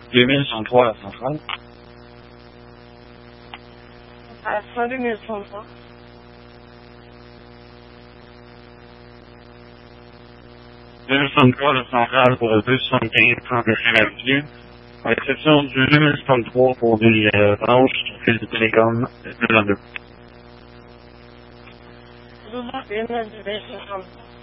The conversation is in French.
2103 la centrale. À fin 2033. 2063 la centrale pour le 275 31 avenue. À l'exception du 2063 pour des branches sur fil de télécom de l'an 2. Vous marquez le 2033.